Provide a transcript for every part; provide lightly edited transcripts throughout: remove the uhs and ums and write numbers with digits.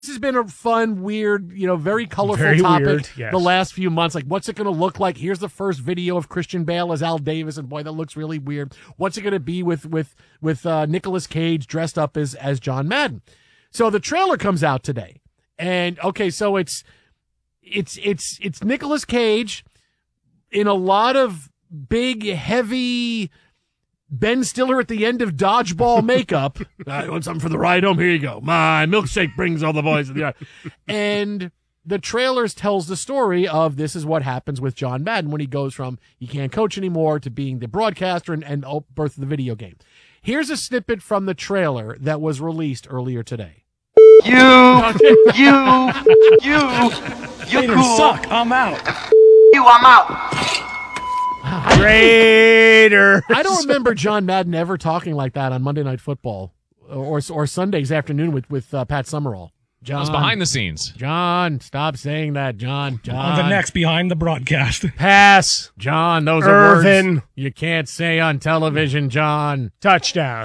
This has been a fun, weird, very colorful Very topic weird, yes. the last few months. Like, what's it going to look like? Here's the first video of Christian Bale as Al Davis, and boy, that looks really weird. What's it going to be with Nicolas Cage dressed up as John Madden? So the trailer comes out today, and okay, so it's Nicolas Cage in a lot of big, heavy Ben Stiller at the end of Dodgeball makeup. I want something for the ride home. Here you go. My milkshake brings all the boys to the yard. And the trailers tells the story of this is what happens with John Madden when he goes from he can't coach anymore to being the broadcaster and birth of the video game. Here's a snippet from the trailer that was released earlier today. You cool. Suck. I'm out. I'm out. Traitor. I don't remember John Madden ever talking like that on Monday Night Football or Sundays afternoon with Pat Summerall. John, It was behind the scenes. John, stop saying that, John. On the next behind the broadcast. Pass. John, those are Irvin. words you can't say on television, John. Touchdown.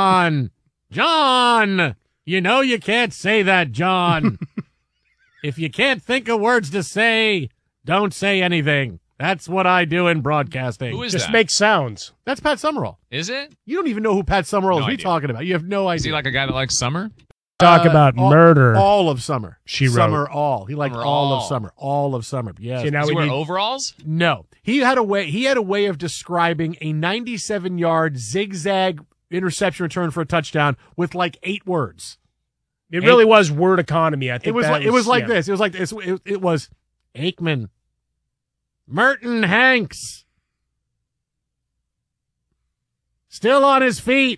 John, you know you can't say that, John. If you can't think of words to say, don't say anything. That's what I do in broadcasting. Who is Just that? make sounds. That's Pat Summerall. Is it? You don't even know who Pat Summerall is. No What are you idea. talking about? You have no idea. Is he like a guy that likes summer? Talk about murder. All of summer. She wrote. Summer all. He liked Summer all all. of summer. All of summer. Yes. See, now Does he we wear need overalls? No. He had a way of describing a 97-yard zigzag interception return for a touchdown with like 8 words. It really was word economy. I think It was like this. It was like this. It was Aikman, Merton Hanks, still on his feet.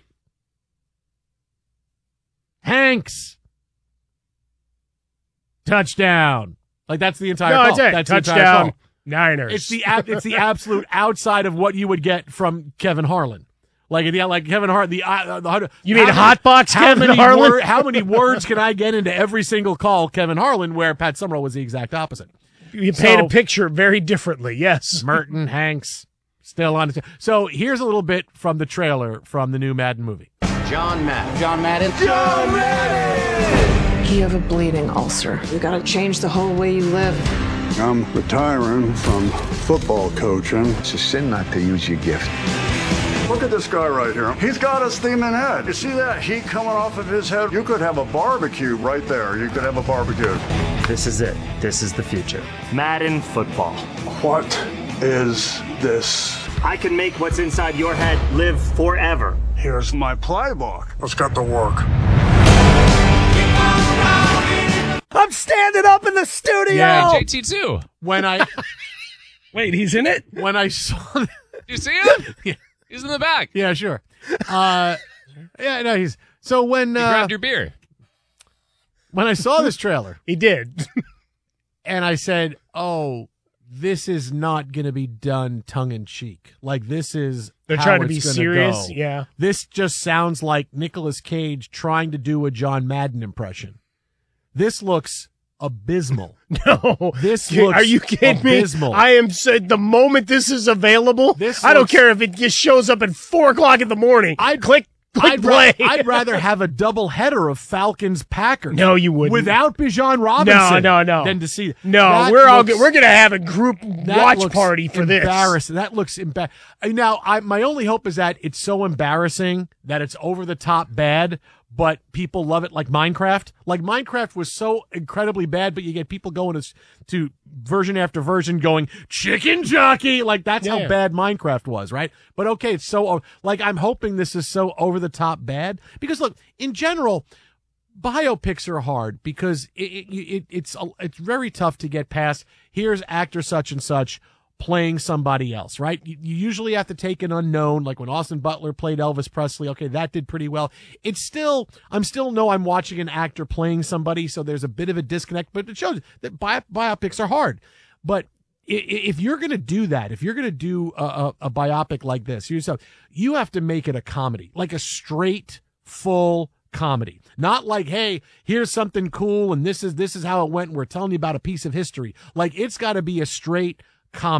Hanks, touchdown. Like that's the entire No, call. that's it. That's the entire Touchdown. call. Niners. It's the absolute outside of what you would get from Kevin Harlan. Like Kevin Harlan. You mean Hotbox Kevin Harlan? How many words can I get into every single call Kevin Harlan? Where Pat Summerall was the exact opposite. You paint a picture very differently. Yes. Merton Hanks still on. So here's a little bit from the trailer from the new Madden movie. John Madden. You have a bleeding ulcer. You gotta change the whole way you live. I'm retiring from football coaching. It's a sin not to use your gift. Look at this guy right here. He's got a steaming head. You see that heat coming off of his head? You could have a barbecue right there. You could have a barbecue. This is it. This is the future. Madden football. What is this? I can make what's inside your head live forever. Here's my playbook. Let's get to work. I'm standing up in the studio. Yeah, JT too. When I Wait, he's in it? when I saw, You see him? Yeah. He's in the back. yeah, sure. Yeah, no, he's so when You grabbed your beer. when I saw this trailer He did. and I said, "Oh, this is not going to be done tongue in cheek. Like this is They're how trying to it's be gonna serious. go. Yeah. This just sounds like Nicolas Cage trying to do a John Madden impression. This looks abysmal. No. This looks Are you kidding abysmal. me? I am said the moment this is available, I don't care if it just shows up at 4:00 in the morning. I'd click play. I'd rather have a double header of Falcons Packers. No, you wouldn't. Without Bijan Robinson. No. Than to see. No, That we're looks- going to have a group that watch looks party for this. embarrassing. That looks embarrassing. Now, my only hope is that it's so embarrassing that it's over the top bad, but people love it like Minecraft. Like Minecraft was so incredibly bad, but you get people going to version after version going chicken jockey. Like that's how Yeah. bad Minecraft was, right? But okay, it's so like I'm hoping this is so over the top bad because look, in general, biopics are hard because it's very tough to get past. Here's actor such and such playing somebody else, right? You usually have to take an unknown, like when Austin Butler played Elvis Presley. Okay, that did pretty well. I'm still know I'm watching an actor playing somebody, so there's a bit of a disconnect, but it shows that biopics are hard. But if you're going to do that, if you're going to do a biopic like this, you have to make it a comedy, like a straight, full comedy. Not like, hey, here's something cool and this is how it went and we're telling you about a piece of history. Like it's got to be a straight comedy.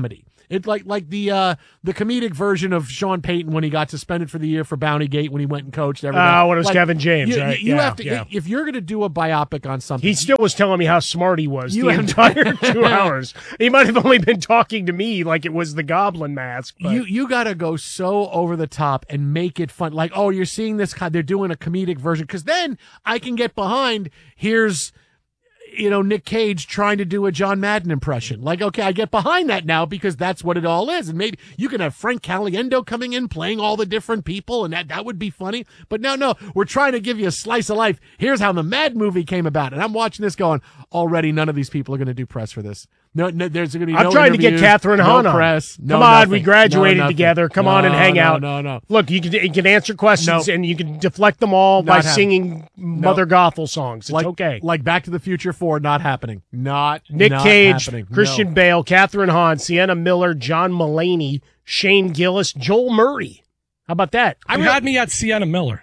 It's like the comedic version of Sean Payton when he got suspended for the year for Bountygate when he went and coached everything. When it was Kevin James, right? You have to if you're going to do a biopic on something. He still was telling me how smart he was the entire 2 hours. He might have only been talking to me like it was the Goblin Mask. But. You got to go so over the top and make it fun. Like, oh, you're seeing this. They're doing a comedic version because then I can get behind. Here's. Nick Cage trying to do a John Madden impression. Like, okay, I get behind that now because that's what it all is. And maybe you can have Frank Caliendo coming in playing all the different people, and that would be funny. But no, we're trying to give you a slice of life. Here's how the Mad movie came about. And I'm watching this going, already none of these people are going to do press for this. No, there's going to be no I'm trying to get Catherine Hahn on. Press. Come on, we graduated together. Come on and hang out. No. Look, you can answer questions and you can deflect them all by singing Mother Gothel songs. It's okay. Like Back to the Future 4, not happening. Nick Cage, happening. Christian Bale, Catherine Hahn, Sienna Miller, John Mulaney, Shane Gillis, Joel Murray. How about that? You had me at Sienna Miller.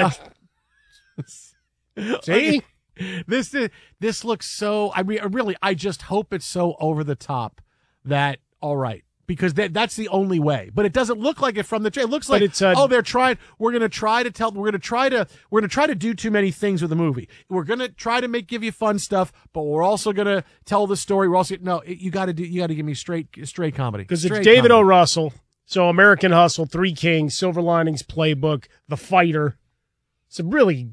See? This looks so. I mean, really, I just hope it's so over the top that all right, because that's the only way. But it doesn't look like it from the trailer. It looks like they're trying. We're going to try to tell. We're going to try to do too many things with the movie. We're going to try to give you fun stuff, but we're also going to tell the story. We're also you got to give me straight comedy because it's David O. Russell. So American Hustle, Three Kings, Silver Linings Playbook, The Fighter. It's a really.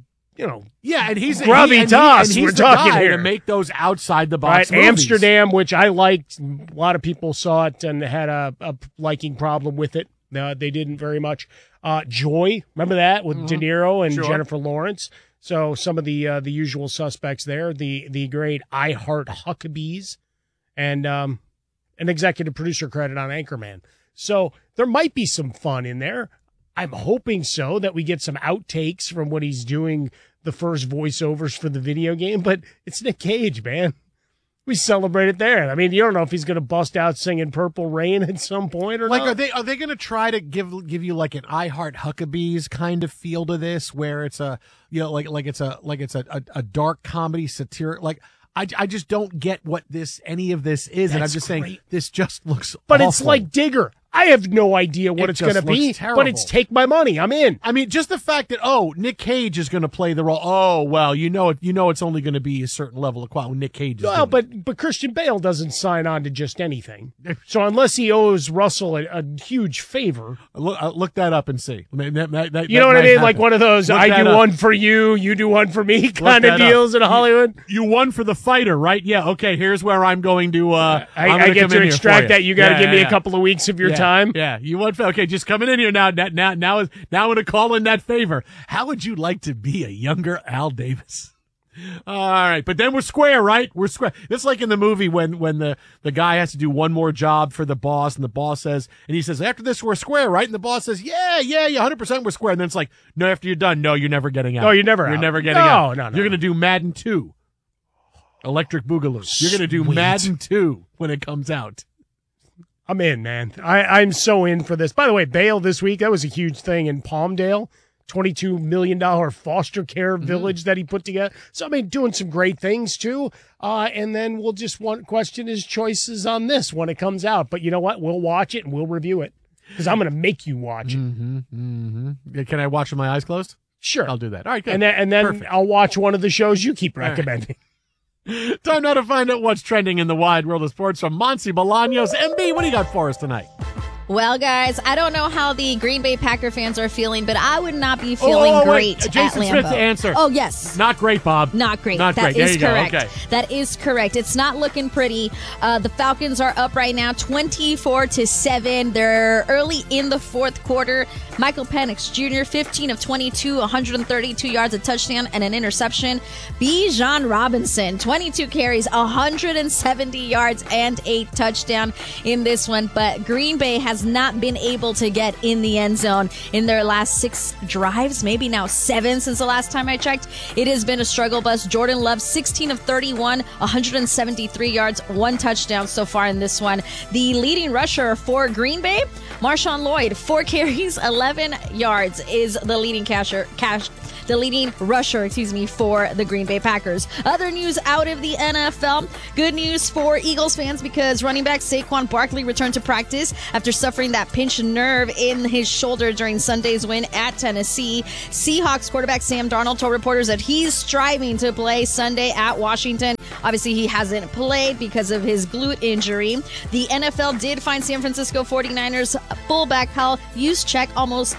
And he's gravitas. We're the talking guy here to make those outside the box right? movies. Amsterdam, which I liked. A lot of people saw it and had a liking problem with it. They didn't very much. Joy, remember that with De Niro and Jennifer Lawrence. So some of the usual suspects there. The great I Heart Huckabees, and an executive producer credit on Anchorman. So there might be some fun in there. I'm hoping so, that we get some outtakes from when he's doing the first voiceovers for the video game, but it's Nick Cage, man. We celebrate it there. I mean, you don't know if he's going to bust out singing Purple Rain at some point or not. Are they going to try to give you like an I Heart Huckabees kind of feel to this, where it's a it's a dark comedy satire? Like I just don't get what any of this is, and I'm just saying this just looks. But awful. It's like Digger. I have no idea what it's going to be, but it's take my money. I'm in. I mean, just the fact that Nick Cage is going to play the role. Oh well, it's only going to be a certain level of quality. Nick Cage. But Christian Bale doesn't sign on to just anything. So unless he owes Russell a huge favor, look that up and see. You know what I mean? Like one of those I do one for you, you do one for me kind of deals in Hollywood. You won for the fighter, right? Yeah. Okay. Here's where I'm going to. I get to extract that. You got to give me a couple of weeks of your time. Yeah, you want okay? Just coming in here now. Now I'm going to call in that favor. How would you like to be a younger Al Davis? All right, but then we're square, right? We're square. It's like in the movie when the guy has to do one more job for the boss, and the boss says, and he says, after this we're square, right? And the boss says, yeah, 100% we're square. And then it's like, no, after you're done, no, you're never getting out. No, you're never getting out. No. You're going to do Madden 2, Electric Boogaloo. You're going to do Madden 2 when it comes out. I'm in, man. I'm so in for this. By the way, Bale this week, that was a huge thing in Palmdale. $22 million foster care village that he put together. So, I mean, doing some great things, too. And then we'll just question his choices on this when it comes out. But you know what? We'll watch it and we'll review it. Because I'm going to make you watch it. Can I watch with my eyes closed? Sure. I'll do that. All right, good. And then Perfect. I'll watch one of the shows you keep recommending. Time now to find out what's trending in the wide world of sports from Monsi Bolaños. MB, what do you got for us tonight? Well, guys, I don't know how the Green Bay Packer fans are feeling, but I would not be feeling great Jason at Lambeau. Smith's answer. Oh, yes. Not great, Bob. Not great. Not that great. Is correct. Okay. That is correct. It's not looking pretty. The Falcons are up right now 24-7. They're early in the fourth quarter. Michael Penix Jr., 15 of 22, 132 yards, a touchdown, and an interception. Bijan Robinson, 22 carries, 170 yards, and a touchdown in this one. But Green Bay has not been able to get in the end zone in their last 6 drives, maybe now 7 since the last time I checked. It has been a struggle bus. Jordan Love, 16 of 31, 173 yards, 1 touchdown so far in this one. The leading rusher for Green Bay, Marshawn Lloyd, 4 carries, 11 yards is the leading the leading rusher, for the Green Bay Packers. Other news out of the NFL. Good news for Eagles fans because running back Saquon Barkley returned to practice after suffering that pinched nerve in his shoulder during Sunday's win at Tennessee. Seahawks quarterback Sam Darnold told reporters that he's striving to play Sunday at Washington. Obviously, he hasn't played because of his glute injury. The NFL did find San Francisco 49ers fullback Kyle Juszczyk almost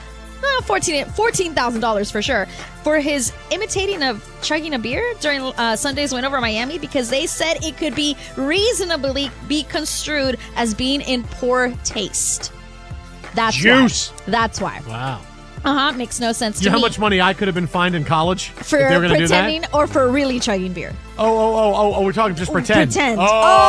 $14,000 for sure for his imitating of chugging a beer during Sunday's win over Miami because they said it could be reasonably be construed as being in poor taste. That's Juice. Why. That's why. Wow. Makes no sense to You know me. how much money I could have been fined in college for if they were going to do that? pretending or for really chugging beer? Oh, we're talking just pretend. Sorry,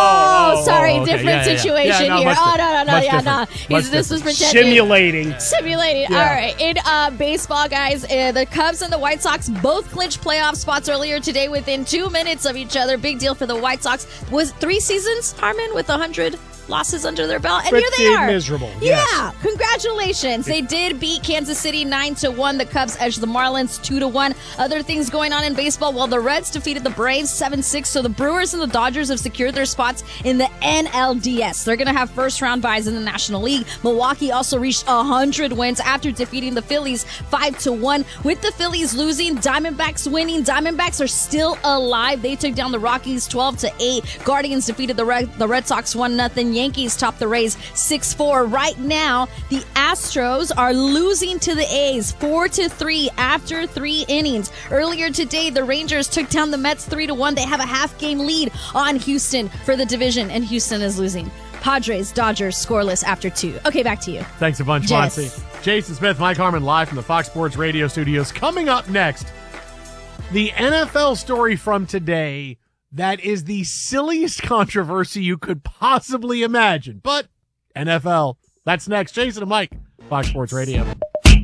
okay. different situation Yeah, no, here. much different. This was pretending. Simulating. Yeah. All right. In baseball, guys, the Cubs and the White Sox both clinched playoff spots earlier today within 2 minutes of each other. Big deal for the White Sox. Was 3 seasons, Harmon, with 100 losses under their belt, and Pretty here they are. miserable. Yeah, Yes. Congratulations. They did beat Kansas City 9-1. The Cubs edged the Marlins 2-1. Other things going on in baseball. Well, the Reds defeated the Braves 7-6. So the Brewers and the Dodgers have secured their spots in the NLDS. They're going to have first-round byes in the National League. Milwaukee also reached 100 wins after defeating the Phillies 5-1. With the Phillies losing, Diamondbacks winning. Diamondbacks are still alive. They took down the Rockies 12-8. Guardians defeated the Red Sox 1-0. Yankees topped the Rays 6-4. Right now, the Astros are losing to the A's 4-3 after 3 innings. Earlier today, the Rangers took down the Mets 3-1. They have a half-game lead on Houston for the division, and Houston is losing. Padres, Dodgers, scoreless after 2. Okay, back to you. Thanks a bunch, Jess. Monty. Jason Smith, Mike Harmon, live from the Fox Sports Radio studios. Coming up next, the NFL story from today that is the silliest controversy you could possibly imagine. But NFL, that's next. Jason and Mike, Fox Sports Radio. Here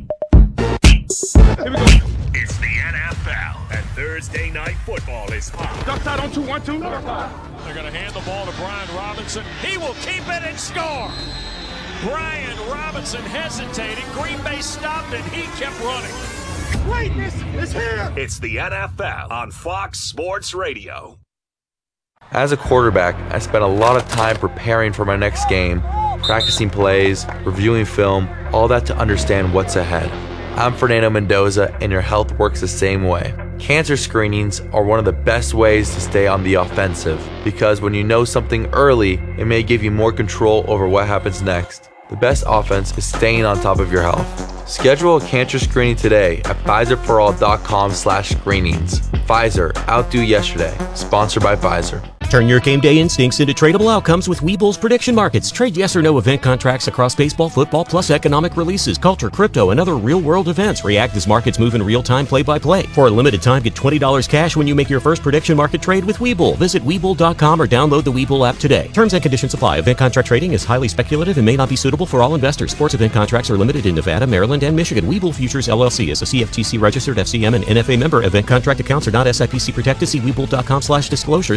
we go. It's the NFL, and Thursday Night Football is on. Duck side on 2-1-2. They're going to hand the ball to Brian Robinson. He will keep it and score. Brian Robinson hesitating. Green Bay stopped, and he kept running. Greatness is here. It's the NFL on Fox Sports Radio. As a quarterback, I spent a lot of time preparing for my next game, practicing plays, reviewing film, all that to understand what's ahead. I'm Fernando Mendoza, and your health works the same way. Cancer screenings are one of the best ways to stay on the offensive, because when you know something early, it may give you more control over what happens next. The best offense is staying on top of your health. Schedule a cancer screening today at PfizerForAll.com/screenings. Pfizer, outdo yesterday. Sponsored by Pfizer. Turn your game day instincts into tradable outcomes with Webull's prediction markets. Trade yes or no event contracts across baseball, football, plus economic releases, culture, crypto, and other real-world events. React as markets move in real time, play-by-play. For a limited time, get $20 cash when you make your first prediction market trade with Webull. Visit Webull.com or download the Webull app today. Terms and conditions apply. Event contract trading is highly speculative and may not be suitable for all investors. Sports event contracts are limited in Nevada, Maryland, and Michigan. Webull Futures LLC is a CFTC registered FCM and NFA member. Event contract accounts are not SIPC protected. See Webull.com/disclosures.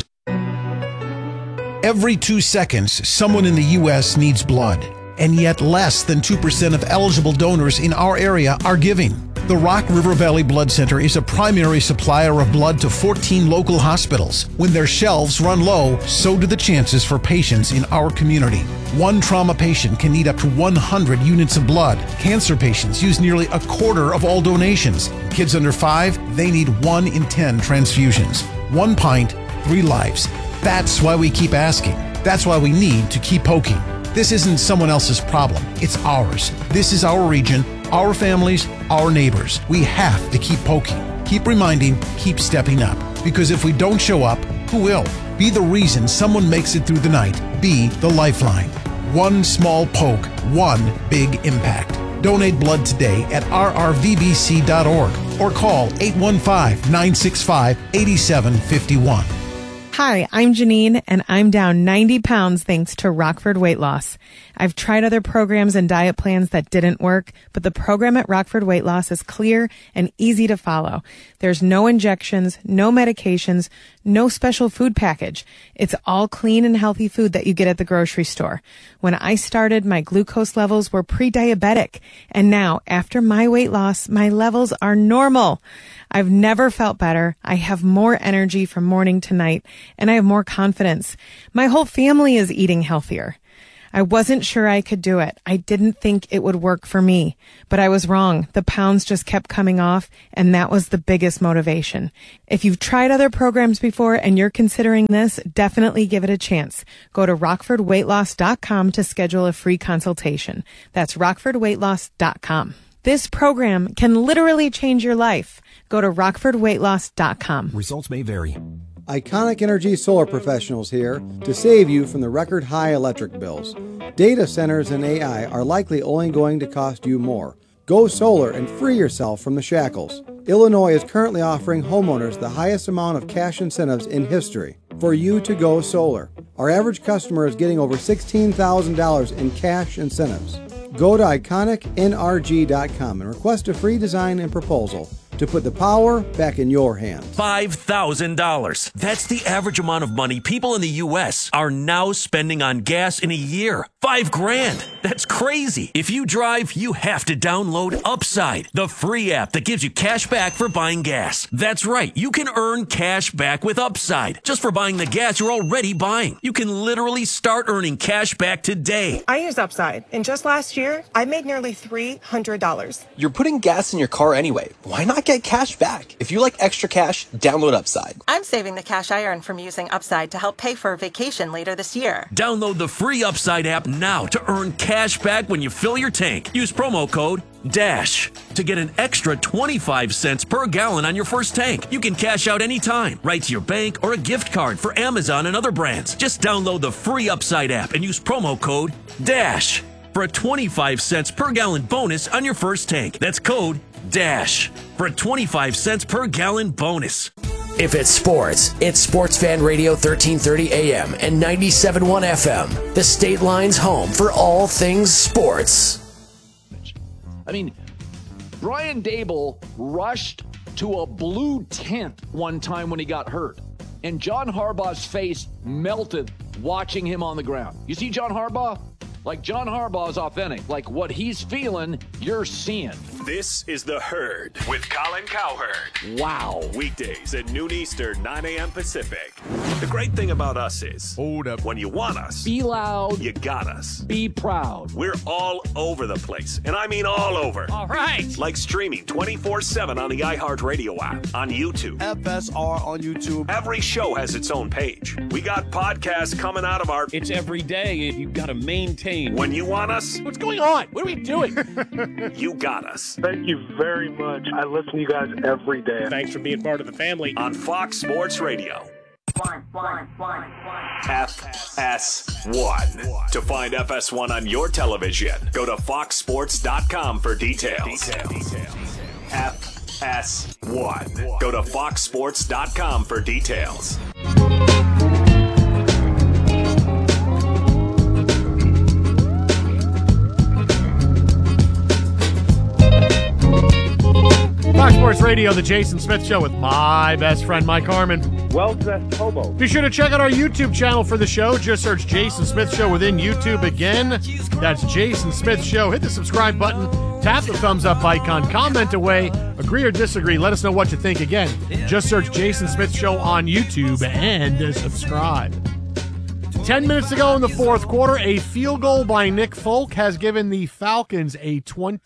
Every 2 seconds, someone in the U.S. needs blood, and yet less than 2% of eligible donors in our area are giving. The Rock River Valley Blood Center is a primary supplier of blood to 14 local hospitals. When their shelves run low, so do the chances for patients in our community. One trauma patient can need up to 100 units of blood. Cancer patients use nearly a quarter of all donations. Kids under 5, they need 1 in 10 transfusions. 1 pint, 3 lives. That's why we keep asking. That's why we need to keep poking. This isn't someone else's problem. It's ours. This is our region, our families, our neighbors. We have to keep poking. Keep reminding, keep stepping up. Because if we don't show up, who will? Be the reason someone makes it through the night. Be the lifeline. One small poke, one big impact. Donate blood today at rrvbc.org or call 815-965-8751. Hi, I'm Janine, and I'm down 90 pounds thanks to Rockford Weight Loss. I've tried other programs and diet plans that didn't work, but the program at Rockford Weight Loss is clear and easy to follow. There's no injections, no medications, No special food package. It's all clean and healthy food that you get at the grocery store. When I started, my glucose levels were pre-diabetic. And now, after my weight loss, my levels are normal. I've never felt better. I have more energy from morning to night, and I have more confidence. My whole family is eating healthier. I wasn't sure I could do it. I didn't think it would work for me, but I was wrong. The pounds just kept coming off, and that was the biggest motivation. If you've tried other programs before and you're considering this, definitely give it a chance. Go to rockfordweightloss.com to schedule a free consultation. That's rockfordweightloss.com. This program can literally change your life. Go to rockfordweightloss.com. Results may vary. Iconic Energy Solar Professionals here to save you from the record high electric bills. Data centers and AI are likely only going to cost you more. Go solar and free yourself from the shackles. Illinois is currently offering homeowners the highest amount of cash incentives in history for you to go solar. Our average customer is getting over $16,000 in cash incentives. Go to iconicnrg.com and request a free design and proposal to put the power back in your hands. $5,000. That's the average amount of money people in the U.S. are now spending on gas in a year. $5,000. That's crazy. If you drive, you have to download Upside, the free app that gives you cash back for buying gas. That's right. You can earn cash back with Upside just for buying the gas you're already buying. You can literally start earning cash back today. I use Upside, and just last year, I made nearly $300. You're putting gas in your car anyway. Why not get cash back? If you like extra cash, download Upside. I'm saving the cash I earn from using Upside to help pay for a vacation later this year. Download the free Upside app now to earn cash back when you fill your tank. Use promo code DASH to get an extra 25 cents per gallon on your first tank. You can cash out anytime, right to your bank or a gift card for Amazon and other brands. Just download the free Upside app and use promo code DASH for a 25 cents per gallon bonus on your first tank. That's code DASH for a 25 cents per gallon bonus. If it's sports, it's Sports Fan Radio 1330 AM and 97.1 FM, the State Line's home for all things sports. I mean, Brian Dable rushed to a blue tent one time when he got hurt, and John Harbaugh's face melted watching him on the ground. You see John Harbaugh? Like, John Harbaugh is authentic. Like, what he's feeling, you're seeing. This is The Herd with Colin Cowherd. Wow. Weekdays at noon Eastern, 9 a.m. Pacific. The great thing about us is, hold up, when you want us, be loud, you got us. Be proud. We're all over the place, and I mean all over. All right. Like streaming 24/7 on the iHeartRadio app, on YouTube. FSR on YouTube. Every show has its own page. We got podcasts coming out of our... It's every day, and you've got to maintain. When you want us... What's going on? What are we doing? You got us. Thank you very much. I listen to you guys every day. Thanks for being part of the family. On Fox Sports Radio. FS1. To find FS1 on your television, go to foxsports.com for details. FS1. Go to foxsports.com for details. Fox Sports Radio, the Jason Smith Show with my best friend, Mike Harmon. Well-dressed hobo. Be sure to check out our YouTube channel for the show. Just search Jason Smith Show within YouTube again. That's Jason Smith Show. Hit the subscribe button. Tap the thumbs up icon. Comment away. Agree or disagree. Let us know what you think. Again, just search Jason Smith Show on YouTube and subscribe. 10 minutes to go in the fourth quarter. A field goal by Nick Folk has given the Falcons a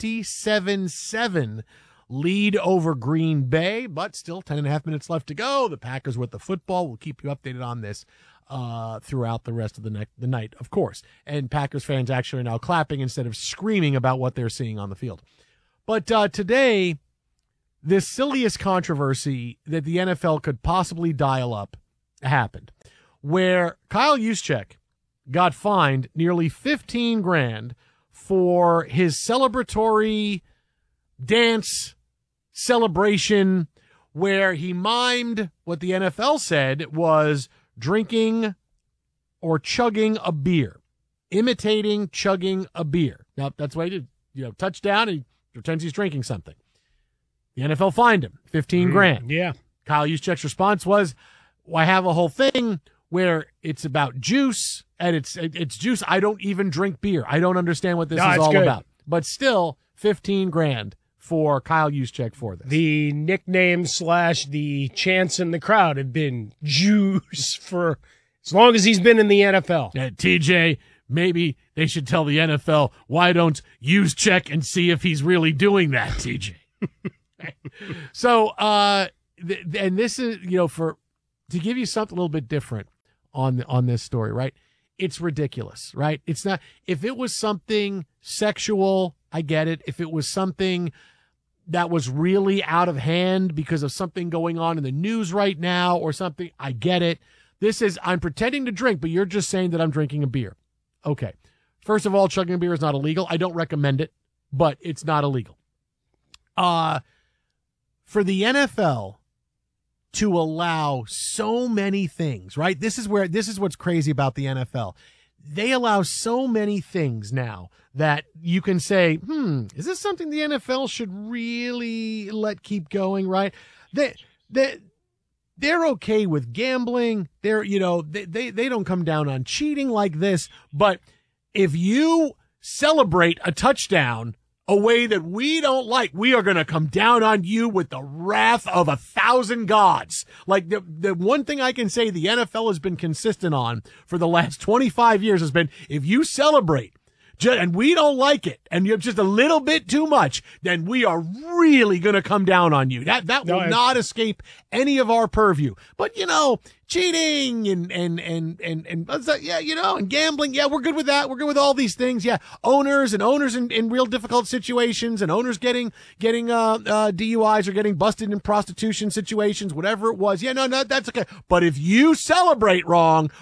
27-7 lead over Green Bay, but still 10.5 minutes left to go. The Packers with the football. We'll keep you updated on this throughout the rest of the night, of course. And Packers fans actually are now clapping instead of screaming about what they're seeing on the field. But today, the silliest controversy that the NFL could possibly dial up happened, where Kyle Juszczyk got fined nearly $15,000 for his celebratory dance celebration where he mimed what the NFL said was drinking or chugging a beer, imitating chugging a beer. Now, that's what he did. Touchdown, he pretends he's drinking something. The NFL fined him $15,000. Yeah. Kyle Juszczyk's response was, I have a whole thing where it's about juice, and it's juice. I don't even drink beer. I don't understand what this is all about. But still, $15,000 for Kyle Juszczyk for this. The nickname / the chants in the crowd have been Juice for as long as he's been in the NFL. TJ, maybe they should tell the NFL, why don't Juszczyk and see if he's really doing that, TJ. So, and this is, to give you something a little bit different on this story, right? It's ridiculous, right? It's not, if it was something sexual, I get it. If it was something that was really out of hand because of something going on in the news right now or something, I get it. This is, I'm pretending to drink, but you're just saying that I'm drinking a beer. Okay. First of all, chugging a beer is not illegal. I don't recommend it, but it's not illegal. For the NFL to allow so many things, right? This is what's crazy about the NFL. They allow so many things now that you can say, is this something the NFL should really let keep going, right? They're okay with gambling. They don't come down on cheating like this, but if you celebrate a touchdown a way that we don't like, we are going to come down on you with the wrath of 1,000 gods. Like the one thing I can say the NFL has been consistent on for the last 25 years has been, if you celebrate and we don't like it, and you have just a little bit too much, then we are really going to come down on you. That will not escape any of our purview. But, cheating and gambling. Yeah, we're good with that. We're good with all these things. Yeah. Owners in real difficult situations, and owners getting DUIs or getting busted in prostitution situations, whatever it was. Yeah, no, that's okay. But if you celebrate wrong,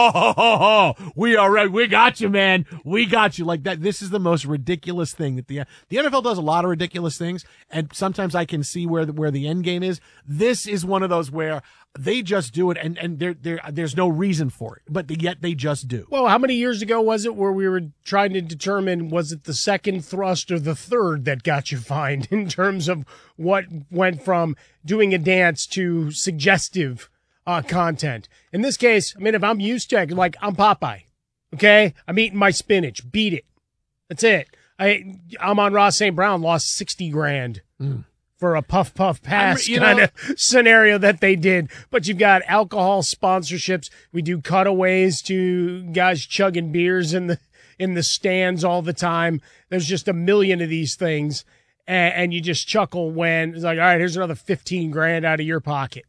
we are right. We got you, man. We got you. Like that. This is the most ridiculous thing that the NFL does. A lot of ridiculous things, and sometimes I can see where the end game is. This is one of those where they just do it, and there's no reason for it, but yet they just do. Well, how many years ago was it where we were trying to determine, was it the second thrust or the third that got you fined in terms of what went from doing a dance to suggestive content? In this case, if I'm Juszczyk, like I'm Popeye, okay? I'm eating my spinach. Beat it. That's it. I'm on Ross St. Brown, lost $60,000. For a puff pass kind of scenario that they did. But you've got alcohol sponsorships. We do cutaways to guys chugging beers in the stands all the time. There's just a million of these things. And you just chuckle when it's like, all right, here's another $15,000 out of your pocket.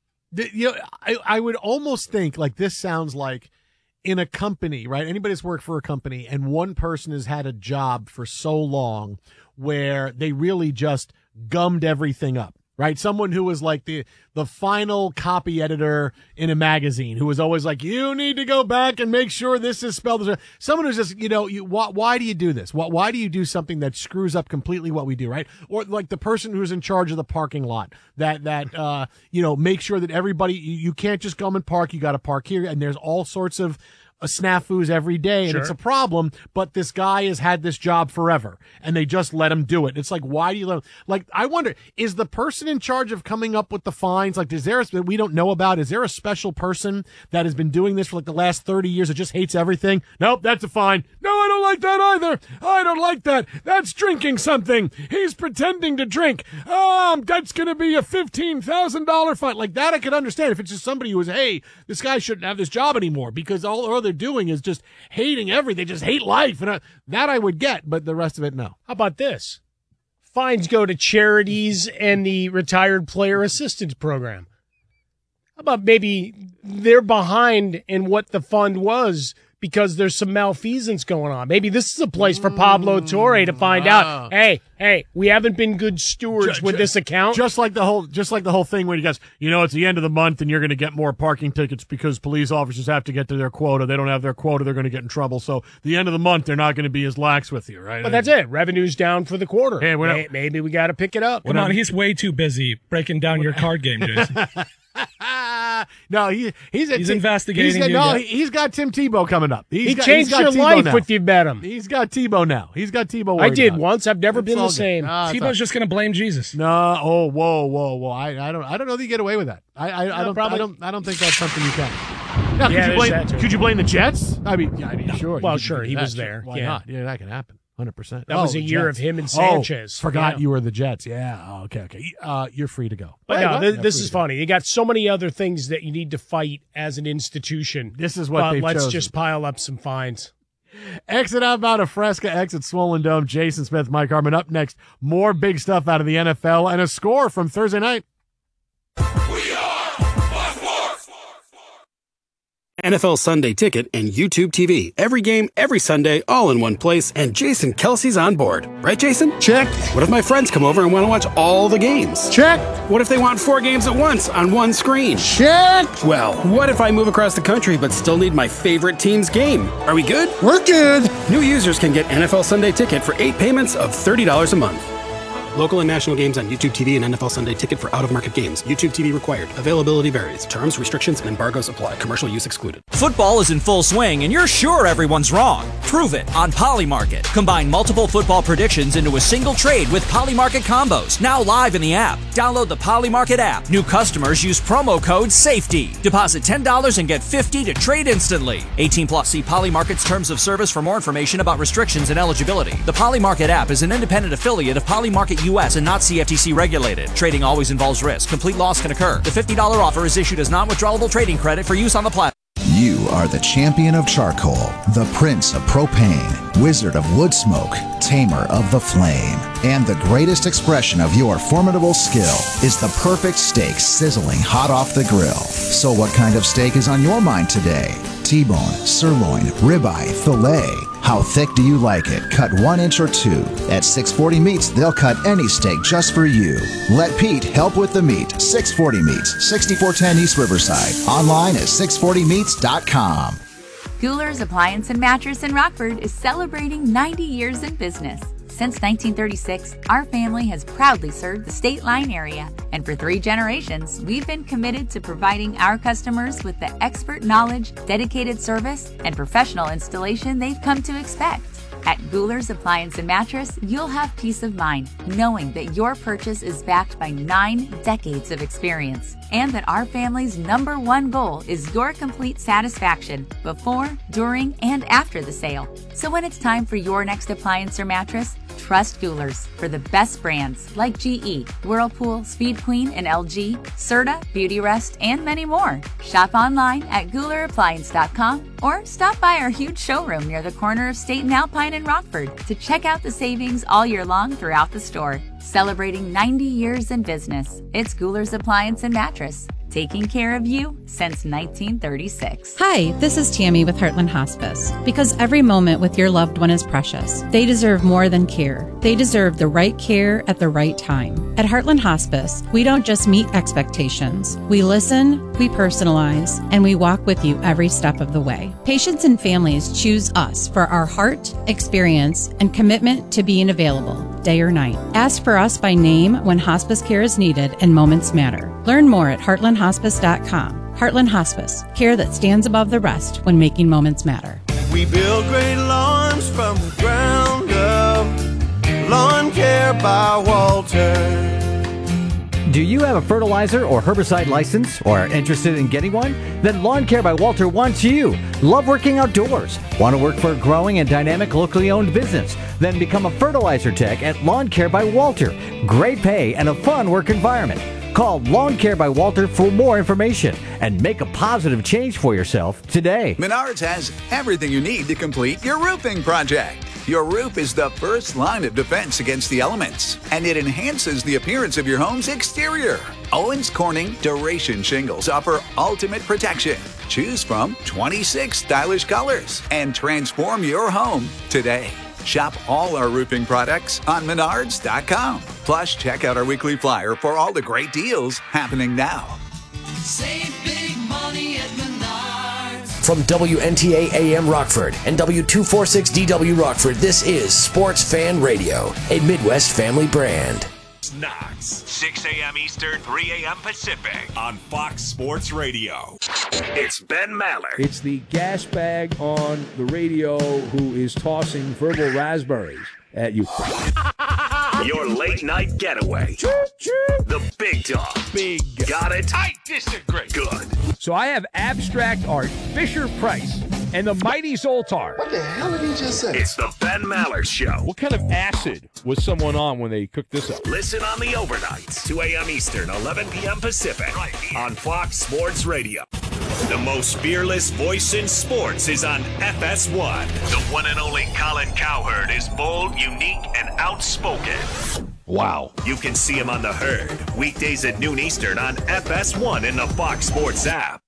I would almost think like this sounds like in a company, right? Anybody that's worked for a company and one person has had a job for so long where they really just gummed everything up, right? Someone who was like the final copy editor in a magazine who was always like, you need to go back and make sure this is spelled. Someone who's just, why do you do this? Why do you do something that screws up completely what we do, right? Or like the person who's in charge of the parking lot that make sure that everybody, you can't just come and park. You got to park here. And there's all sorts of snafus every day, and it's a problem, but this guy has had this job forever, and they just let him do it. It's like, why do you let him? Like, I wonder, is the person in charge of coming up with the fines, like, is there that we don't know about? Is there a special person that has been doing this for like the last 30 years that just hates everything? Nope, that's a fine. No, I don't like that either. I don't like that. That's drinking something. He's pretending to drink. That's going to be a $15,000 fine. Like that I could understand if it's just somebody who is, hey, this guy shouldn't have this job anymore because all they're doing is just hating everything. They just hate life. And that I would get, but the rest of it, no. How about this? Fines go to charities and the Retired Player Assistance Program. How about maybe they're behind in what the fund was because there's some malfeasance going on. Maybe this is a place for Pablo Torre to find out, hey, we haven't been good stewards with this account. Just like the whole thing where you guys, it's the end of the month and you're going to get more parking tickets because police officers have to get to their quota. They don't have their quota, they're going to get in trouble. So the end of the month, they're not going to be as lax with you, right? But that's it. Revenue's down for the quarter. Hey, maybe we got to pick it up. Come on, he's way too busy breaking down your card game, Jason. No, he's investigating. He's got Tim Tebow coming up. He changed your life if you bet him. He's got Tebow now. He's got Tebow. I did once. I've never been the same. Tebow's just going to blame Jesus. No. Oh, whoa. I don't know that you get away with that. I don't think that's something you can. Now, could you blame the Jets? I mean, sure. Well, sure, he was there. Why not? Yeah, that can happen. 100%. That was a year of him and Sanchez. Forgot you were the Jets. Yeah. Oh, okay. You're free to go. But this is funny. You got so many other things that you need to fight as an institution. This is what they've let's chosen. just pile up some fines. Exit outbound of Fresca, exit Swollen Dome. Jason Smith, Mike Harmon. Up next, more big stuff out of the NFL and a score from Thursday night. NFL Sunday Ticket and YouTube TV. Every game, every Sunday, all in one place, and Jason Kelsey's on board. Right, Jason? Check. What if my friends come over and want to watch all the games? Check. What if they want 4 games at once on one screen? Check. Well, what if I move across the country but still need my favorite team's game? Are we good? We're good. New users can get NFL Sunday Ticket for 8 payments of $30 a month. Local and national games on YouTube TV and NFL Sunday Ticket for out-of-market games. YouTube TV required. Availability varies. Terms, restrictions, and embargoes apply. Commercial use excluded. Football is in full swing, and you're sure everyone's wrong. Prove it on Polymarket. Combine multiple football predictions into a single trade with Polymarket combos. Now live in the app. Download the Polymarket app. New customers use promo code SAFETY. Deposit $10 and get $50 to trade instantly. 18 plus. See Polymarket's terms of service for more information about restrictions and eligibility. The Polymarket app is an independent affiliate of Polymarket U.S. and not CFTC regulated. Trading always involves risk. Complete loss can occur. The $50 offer is issued as non-withdrawable trading credit for use on the platform. You are the champion of charcoal, the prince of propane, wizard of wood smoke, tamer of the flame. And the greatest expression of your formidable skill is the perfect steak sizzling hot off the grill. So what kind of steak is on your mind today? T-bone, sirloin, ribeye, filet. How thick do you like it? Cut 1 inch or 2. At 640 Meats, they'll cut any steak just for you. Let Pete help with the meat. 640 Meats, 6410 East Riverside. Online at 640meats.com. Gouler's Appliance and Mattress in Rockford is celebrating 90 years in business. Since 1936, our family has proudly served the State Line area, and for 3 generations, we've been committed to providing our customers with the expert knowledge, dedicated service, and professional installation they've come to expect. At Gouler's Appliance and Mattress, you'll have peace of mind knowing that your purchase is backed by 9 decades of experience, and that our family's #1 goal is your complete satisfaction before, during, and after the sale. So when it's time for your next appliance or mattress, trust Gouler's for the best brands like GE, Whirlpool, Speed Queen, and LG, Serta, Beautyrest, and many more. Shop online at GoulerAppliance.com or stop by our huge showroom near the corner of State and Alpine in Rockford to check out the savings all year long throughout the store. Celebrating 90 years in business, it's Gouler's Appliance and Mattress. Taking care of you since 1936. Hi, this is Tammy with Heartland Hospice. Because every moment with your loved one is precious, they deserve more than care. They deserve the right care at the right time. At Heartland Hospice, we don't just meet expectations. We listen, we personalize, and we walk with you every step of the way. Patients and families choose us for our heart, experience, and commitment to being available, day or night. Ask for us by name when hospice care is needed and moments matter. Learn more at heartlandhospice.com. Heartland Hospice, care that stands above the rest when making moments matter. We build great lawns from the ground up. Lawn Care by Walter. Do you have a fertilizer or herbicide license or are interested in getting one? Then Lawn Care by Walter wants you. Love working outdoors? Want to work for a growing and dynamic locally owned business? Then become a fertilizer tech at Lawn Care by Walter. Great pay and a fun work environment. Call Lawn Care by Walter for more information and make a positive change for yourself today. Menards has everything you need to complete your roofing project. Your roof is the first line of defense against the elements, and it enhances the appearance of your home's exterior. Owens Corning Duration Shingles offer ultimate protection. Choose from 26 stylish colors and transform your home today. Shop all our roofing products on Menards.com. Plus, check out our weekly flyer for all the great deals happening now. Save big money at Menards. From WNTA AM Rockford and W246DW Rockford, this is Sports Fan Radio, a Midwest family brand. Knox, 6 a.m. Eastern, 3 a.m. Pacific on Fox Sports Radio. It's Ben Maller. It's the gas bag on the radio who is tossing verbal raspberries at you. Your late night getaway. The big dog. Big. Got it? I disagree. Good. So I have abstract art, Fisher Price, and the mighty Zoltar. What the hell did he just say? It's the Ben Maller Show. What kind of acid was someone on when they cooked this up? Listen on the overnights, 2 a.m. Eastern, 11 p.m. Pacific, right here on Fox Sports Radio. The most fearless voice in sports is on FS1. The one and only Colin Cowherd is bold, unique, and outspoken. Wow. You can see him on The Herd, weekdays at noon Eastern on FS1 in the Fox Sports app.